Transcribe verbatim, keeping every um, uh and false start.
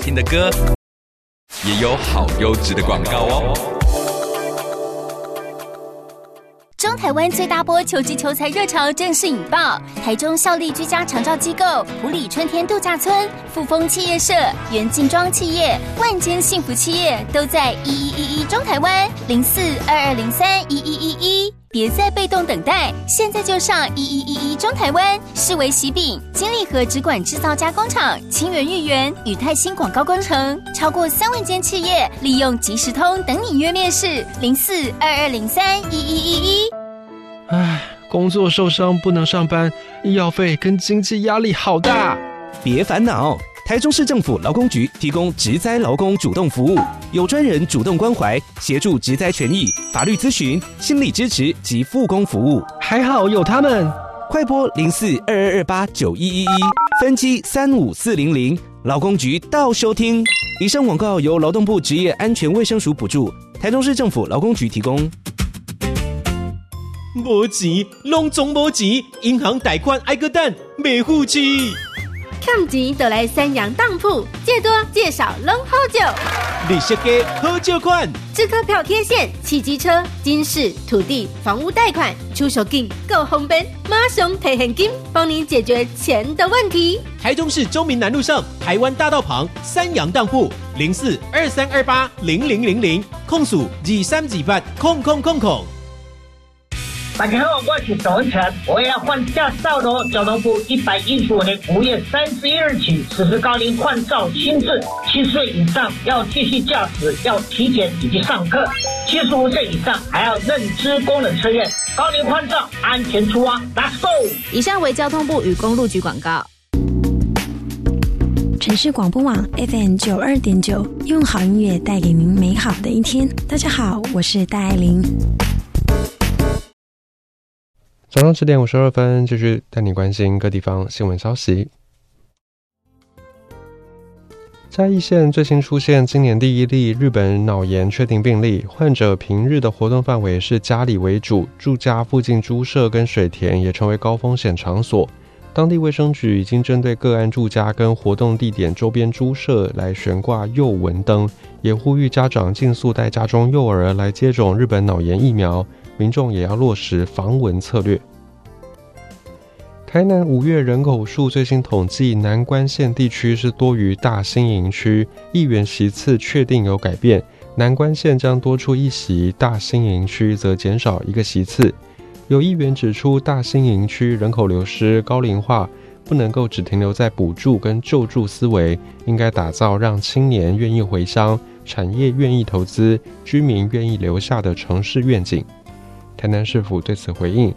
听的歌，也有好优质的广告哦。 中台湾最大波求职求才热潮正式引爆，台中效力居家长照机构埔里春天度假村、富丰企业社、元劲庄企业、万间幸福企业都在一一一一中台湾零四二二零三一一一一。别再被动等待，现在就上一一一一中台湾。视为喜饼、金利和直管制造加工厂、清源裕元、宇泰新广告工程，超过三万间企业利用即时通等你约面试零四二二零三一一一一。 唉，工作受伤不能上班，医药费跟经济压力好大。 别烦恼，台中市政府劳工局提供职灾劳工主动服务，有专人主动关怀，协助职灾权益、法律咨询、心理支持及复工服务。 还好有他们， 快拨零四二二二八九一一一，分机三五四零零，劳工局到收听。以上广告由劳动部职业安全卫生署补助，台中市政府劳工局提供。 没钱，拢总没钱，银行贷款爱个等，没付起。 欠钱就来三阳当铺，借多借少拢好借。 利息低，好借款。 支客票贴现、汽机车、金饰、土地、房屋贷款，出手金够方便，马上提现金，帮你解决钱的问题。 台中市中民南路上台湾大道旁三阳当铺零四二三二八零零零零，控诉二三二八空空空空。 大家好，我是董文成。我要换驾照喽！交通部一百一十五年五月三十一日起实施高龄换照新制，七岁以上要继续驾驶，要体检以及上课；七十五岁以上还要认知功能测验。高龄换照，安全出发 ，Let's go！ 以上为交通部与公路局广告。 城市广播网 F M 九二点九，用好音乐带给您美好的一天。大家好，我是戴爱玲。 早上十点五十二分，继续带你关心各地方新闻消息。嘉义县最新出现今年第一例日本脑炎确定病例，患者平日的活动范围是家里为主，住家附近猪舍跟水田也成为高风险场所。当地卫生局已经针对个案住家跟活动地点周边猪舍来悬挂幼蚊灯，也呼吁家长尽速带家中幼儿来接种日本脑炎疫苗，民众也要落实防蚊策略。台南五月人口数最新统计，南关县地区是多于大新营区，议员席次确定有改变，南关县将多出一席，大新营区则减少一个席次。有议员指出，大新营区人口流失、高龄化，不能够只停留在补助跟救助思维，应该打造让青年愿意回乡、产业愿意投资、居民愿意留下的城市愿景。台南市府对此回应，